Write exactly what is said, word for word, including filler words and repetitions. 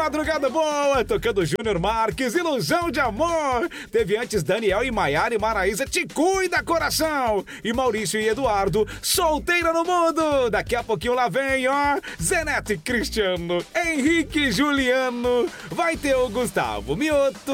madrugada boa, tocando Júnior Marques, Ilusão de Amor. Teve antes Daniel e Maiara e Maraísa, Te Cuida Coração. E Maurício e Eduardo, Solteira no Mundo. Daqui a pouquinho lá vem, ó, Zeneto e Cristiano, Henrique e Juliano. Vai ter o Gustavo Mioto